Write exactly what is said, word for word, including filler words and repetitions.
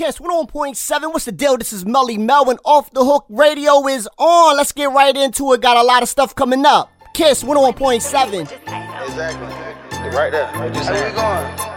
Kiss one oh one point seven. What's the deal? This is Melly Melvin. Off the Hook Radio is on. Let's get right into it. Got a lot of stuff coming up. Kiss one oh one point seven. Exactly. Right there. Right, just How you going?